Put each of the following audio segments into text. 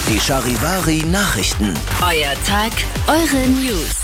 Die Charivari Nachrichten. Euer Tag, eure News.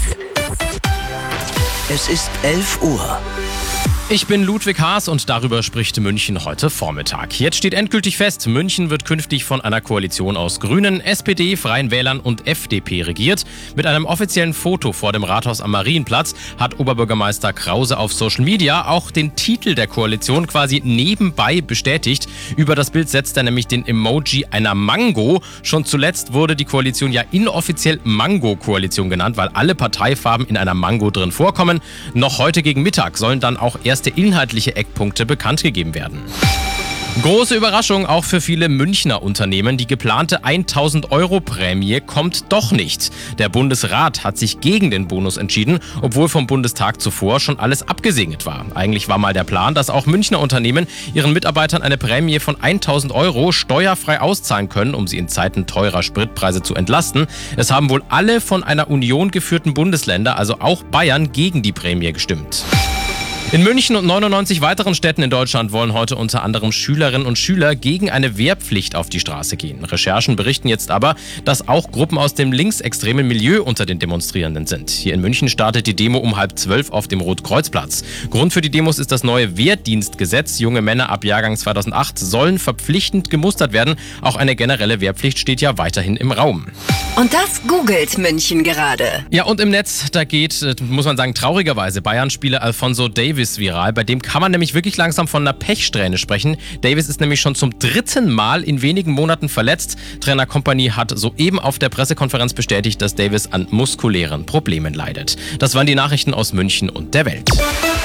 Es ist 11 Uhr. Ich bin Ludwig Haas und darüber spricht München heute Vormittag. Jetzt steht endgültig fest, München wird künftig von einer Koalition aus Grünen, SPD, Freien Wählern und FDP regiert. Mit einem offiziellen Foto vor dem Rathaus am Marienplatz hat Oberbürgermeister Krause auf Social Media auch den Titel der Koalition quasi nebenbei bestätigt. Über das Bild setzt er nämlich den Emoji einer Mango. Schon zuletzt wurde die Koalition ja inoffiziell Mango-Koalition genannt, weil alle Parteifarben in einer Mango drin vorkommen. Noch heute gegen Mittag sollen dann auch erste inhaltliche Eckpunkte bekannt gegeben werden. Große Überraschung auch für viele Münchner Unternehmen. Die geplante 1.000-Euro-Prämie kommt doch nicht. Der Bundesrat hat sich gegen den Bonus entschieden, obwohl vom Bundestag zuvor schon alles abgesegnet war. Eigentlich war mal der Plan, dass auch Münchner Unternehmen ihren Mitarbeitern eine Prämie von 1.000 Euro steuerfrei auszahlen können, um sie in Zeiten teurer Spritpreise zu entlasten. Es haben wohl alle von einer Union geführten Bundesländer, also auch Bayern, gegen die Prämie gestimmt. In München und 99 weiteren Städten in Deutschland wollen heute unter anderem Schülerinnen und Schüler gegen eine Wehrpflicht auf die Straße gehen. Recherchen berichten jetzt aber, dass auch Gruppen aus dem linksextremen Milieu unter den Demonstrierenden sind. Hier in München startet die Demo um 11:30 auf dem Rotkreuzplatz. Grund für die Demos ist das neue Wehrdienstgesetz. Junge Männer ab Jahrgang 2008 sollen verpflichtend gemustert werden. Auch eine generelle Wehrpflicht steht ja weiterhin im Raum. Und das googelt München gerade. Ja, und im Netz, da geht, muss man sagen, traurigerweise Bayern-Spieler Alphonso Davies viral. Bei dem kann man nämlich wirklich langsam von einer Pechsträhne sprechen. Davies ist nämlich schon zum 3. Mal in wenigen Monaten verletzt. Trainer Kompany hat soeben auf der Pressekonferenz bestätigt, dass Davies an muskulären Problemen leidet. Das waren die Nachrichten aus München und der Welt.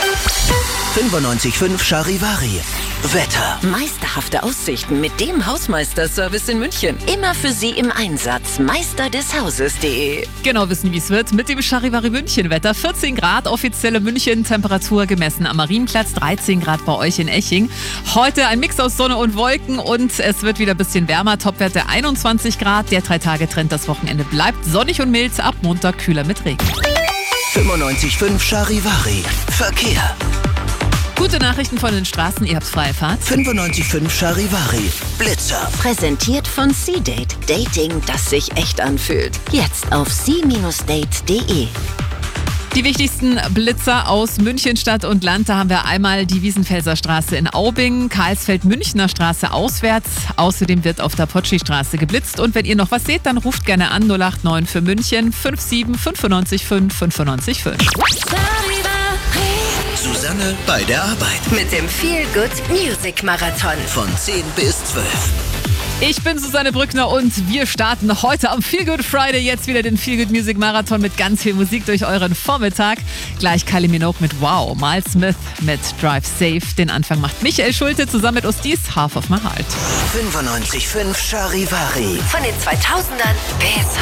95.5 Charivari. Wetter. Meisterhafte Aussichten mit dem Hausmeisterservice in München. Immer für Sie im Einsatz. Meisterdeshauses.de. Genau wissen, wie es wird mit dem Charivari München Wetter. 14 Grad, offizielle München-Temperatur gemessen am Marienplatz, 13 Grad bei euch in Eching. Heute ein Mix aus Sonne und Wolken und es wird wieder ein bisschen wärmer. Topwerte 21 Grad. Der 3-Tage-Trend das Wochenende bleibt sonnig und mild. Ab Montag kühler mit Regen. 95.5 Charivari. Verkehr. Gute Nachrichten von den Straßen, ihr habt freie Fahrt. 95.5 Charivari. Blitzer. Präsentiert von C-Date. Dating, das sich echt anfühlt. Jetzt auf c-date.de. Die wichtigsten Blitzer aus München, Stadt und Land, da haben wir einmal die Wiesenfelser Straße in Aubing, Karlsfeld-Münchner Straße auswärts. Außerdem wird auf der Potschi-Straße geblitzt. Und wenn ihr noch was seht, dann ruft gerne an 089 für München 57 95 5 95 5. Susanne bei der Arbeit. Mit dem Feel Good Music Marathon. Von 10 bis 12. Ich bin Susanne Brückner und wir starten heute am Feel Good Friday jetzt wieder den Feel Good Music Marathon mit ganz viel Musik durch euren Vormittag. Gleich Kylie Minogue mit Wow, Miles Smith mit Drive Safe. Den Anfang macht Michael Schulte zusammen mit Ustis Half of My Heart. 95.5 Charivari. Von den 2000ern bis